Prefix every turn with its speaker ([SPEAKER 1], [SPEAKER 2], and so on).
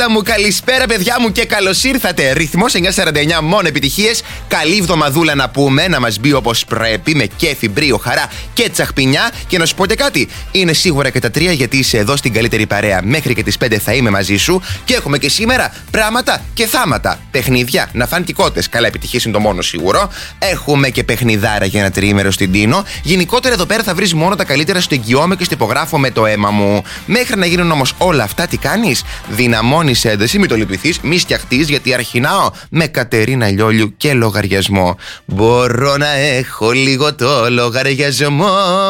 [SPEAKER 1] Μάλιστα μου, καλησπέρα παιδιά μου και καλώς ήρθατε. Ρυθμός 949, μόνο επιτυχίες. Καλή εβδομαδούλα να πούμε, να μας μπει όπως πρέπει, με κέφι, μπρίο, χαρά και τσαχπινιά. Και να σου πω και κάτι, είναι σίγουρα και τα τρία γιατί είσαι εδώ στην καλύτερη παρέα. Μέχρι και τις 5 θα είμαι μαζί σου και έχουμε και σήμερα πράγματα και θάματα. Παιχνίδια, να φάνε και κότες. Καλά, επιτυχίες είναι το μόνο σίγουρο. Έχουμε και παιχνιδάρα για ένα τριήμερο στην Τίνο. Γενικότερα εδώ πέρα θα βρεις μόνο τα καλύτερα στο εγγυώμαι και στο υπογράφω με το αίμα μου. Μέχρι να γίνουν όμως όλα αυτά, τι κάνεις? Δυναμώνεις ένταση, μην το λυπηθείς, μη στιαχτείς, γιατί αρχινάω με Κατερίνα Λιόλιου και λογαριασμό. Μπορώ να έχω λίγο το λογαριασμό.